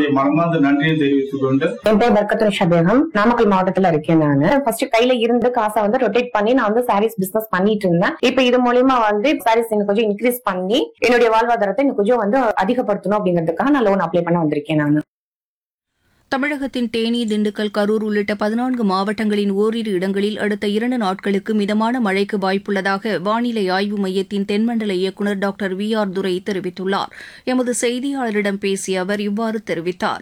என்னுடைய மனமார்ந்த நன்றியை தெரிவித்துக் கொண்டு, என் பேர் பர்கத்துல் ஷபேகம், நாமக்கல் மாவட்டத்துல இருக்கேன். நானு ஃபர்ஸ்ட் கையில இருந்து காசை ரொட்டேட் பண்ணி நான் சாரீஸ் பிசினஸ் பண்ணிட்டு இருந்தேன். இப்ப இது மூலியமா சாரீஸ் எனக்கு கொஞ்சம் இன்க்ரீஸ் பண்ணி என்னுடைய வாழ்வாதாரத்தை எனக்கு கொஞ்சம் அதிகப்படுத்தணும் அப்படிங்கிறதுக்காக நான் லோன் அப்ளை பண்ண வந்திருக்கேன். நான் தமிழகத்தின் தேனி, திண்டுக்கல், கரூர் உள்ளிட்ட 14 மாவட்டங்களின் ஓரிரு இடங்களில் அடுத்த 2 நாட்களுக்கு மிதமான மழைக்கு வாய்ப்புள்ளதாக வானிலை ஆய்வு மையத்தின் தென்மண்டல இயக்குநர் டாக்டர் VR துரை தெரிவித்துள்ளார். எமது செய்தியாளரிடம் பேசிய அவர் இவ்வாறு தெரிவித்தார்.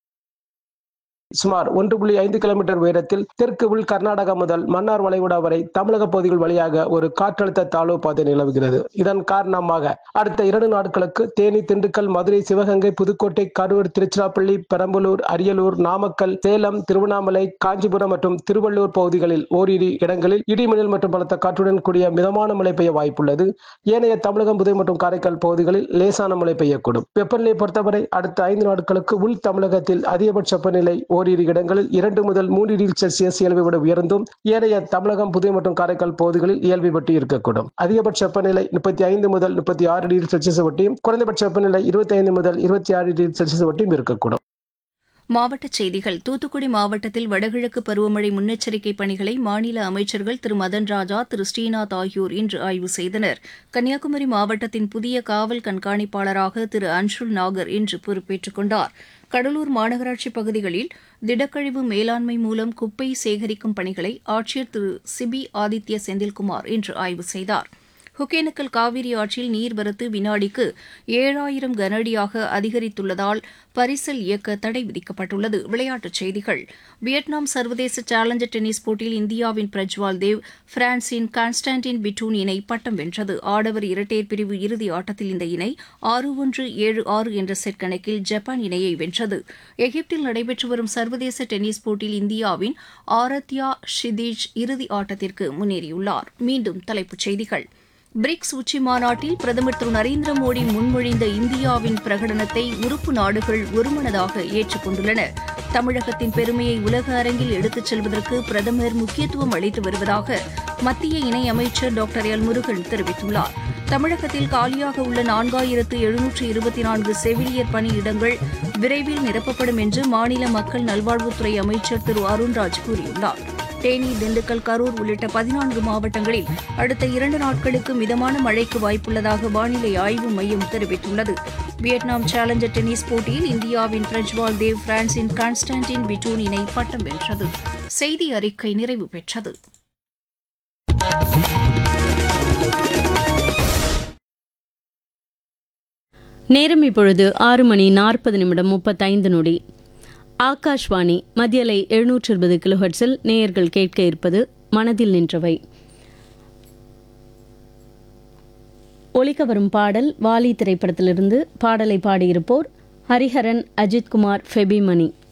சுமார் 1.5 கிலோமீட்டர் உயரத்தில் தெற்கு உள் கர்நாடகா முதல் மன்னார் வளைகுடா வரை தமிழக பகுதிகள் வழியாக ஒரு காற்றழுத்த தாழ்வு பாதை நிலவுகிறது. இதன் காரணமாக அடுத்த 2 நாட்களுக்கு தேனி, திண்டுக்கல், மதுரை, சிவகங்கை, புதுக்கோட்டை, கரூர், திருச்சிராப்பள்ளி, பெரம்பலூர், அரியலூர், நாமக்கல், சேலம், திருவண்ணாமலை, காஞ்சிபுரம் மற்றும் திருவள்ளூர் பகுதிகளில் ஓரிரு இடங்களில் இடிமின்னல் மற்றும் பலத்த காற்றுடன் கூடிய மிதமான மழை பெய்ய வாய்ப்புள்ளது. ஏனைய தமிழகம், புதுவை மற்றும் காரைக்கால் பகுதிகளில் லேசான மழை பெய்யக்கூடும். வெப்பநிலையை பொறுத்தவரை அடுத்த 5 நாட்களுக்கு உள் தமிழகத்தில் அதிகபட்ச வெப்பநிலை ஓரிரு இடங்களில் 2 முதல் 3 டிகிரி செல்சியஸ் இயல்பை விட உயர்ந்தும் ஏனைய தமிழகம், புதுவை மற்றும் காரைக்கால் பகுதிகளில் இயல்பை பற்றி இருக்கக்கூடும். அதிகபட்ச வெப்பநிலை 35 முதல் 36 டிகிரி செல்சியஸ் வட்டியும் குறைந்தபட்ச வெப்பநிலை 25 முதல் 26 டிகிரி செல்சியஸ் வட்டியும் இருக்கக்கூடும். மாவட்டச் செய்திகள். தூத்துக்குடி மாவட்டத்தில் வடகிழக்கு பருவமழை முன்னெச்சரிக்கை பணிகளை மாநில அமைச்சர்கள் திரு மதன் ராஜா, திரு ஸ்ரீநாத் ஆகியோர் இன்று ஆய்வு செய்தனர். கன்னியாகுமரி மாவட்டத்தின் புதிய காவல் கண்காணிப்பாளராக திரு அன்ஷுல் நாகர் இன்று பொறுப்பேற்றுக் கொண்டார். கடலூர் மாநகராட்சி பகுதிகளில் திடக்கழிவு மேலாண்மை மூலம் குப்பை சேகரிக்கும் பணிகளை ஆட்சியர் திரு சிபி ஆதித்ய செந்தில்குமார் இன்று ஆய்வு செய்தார். ஒகேனக்கல் காவிரி ஆற்றில் நீர்வரத்து வினாடிக்கு 7000 கனஅடியாக அதிகரித்துள்ளதால் பரிசல் இயக்க தடை விதிக்கப்பட்டுள்ளது. விளையாட்டுச் செய்திகள். வியட்நாம் சர்வதேச சேலஞ்சர் டென்னிஸ் போட்டியில் இந்தியாவின் பிரஜ்வால் தேவ் பிரான்சின் கான்ஸ்டான்டின் பிட்டூன் இணை பட்டம் வென்றது. ஆடவர் இரட்டையர் பிரிவு இறுதி ஆட்டத்தில் இந்த இணை 6-1, 7-6 என்ற செட் கணக்கில் ஜப்பான் இணையை வென்றது. எகிப்தில் நடைபெற்று வரும் சர்வதேச டென்னிஸ் போட்டியில் இந்தியாவின் ஆரத்யா ஷிதீஜ் இறுதி ஆட்டத்திற்கு முன்னேறியுள்ளார். மீண்டும் தலைப்புச் செய்திகள். பிரிக்ஸ் உச்சி மாநாட்டில் பிரதமர் திரு நரேந்திர மோடி முன்மொழிந்த இந்தியாவின் பிரகடனத்தை உறுப்பு நாடுகள் ஒருமனதாக ஏற்றுக் கொண்டுள்ளன. தமிழகத்தின் பெருமையை உலக அரங்கில் எடுத்துச் செல்வதற்கு பிரதமர் முக்கியத்துவம் அளித்து வருவதாக மத்திய இணையமைச்சர் டாக்டர் எல் முருகன் தெரிவித்துள்ளார். தமிழகத்தில் காலியாக உள்ள 4724 செவிலியர் பணியிடங்கள் விரைவில் நிரப்பப்படும் என்று மாநில மக்கள் நல்வாழ்வுத்துறை அமைச்சர் திரு அருண்ராஜ் கூறியுள்ளார். தேனி, திண்டுக்கல், கரூர் உள்ளிட்ட 14 மாவட்டங்களில் அடுத்த 2 நாட்களுக்கு மிதமான மழைக்கு வாய்ப்புள்ளதாக வானிலை ஆய்வு மையம் தெரிவித்துள்ளது. வியட்நாம் சேலஞ்சர் டென்னிஸ் போட்டியில் இந்தியாவின் பிரஜ்வால் தேவ் பிரான்சின் கான்ஸ்டான்டின் பிட்டூன் இணை பட்டம் வென்றது. செய்தி அறிக்கை நிறைவு பெற்றது. நேரம் இப்பொழுது 6:40 ஆகாஷ்வாணி மத்தியலை 720 கிலோஹெர்ட்ஸில் நேயர்கள் கேட்க இருப்பது மனதில் நின்றவை. ஒலிக்க வரும் பாடல் வாலி திரைப்படத்திலிருந்து. பாடலை பாடியிருப்போர் ஹரிஹரன், அஜித்குமார், ஃபெபிமணி.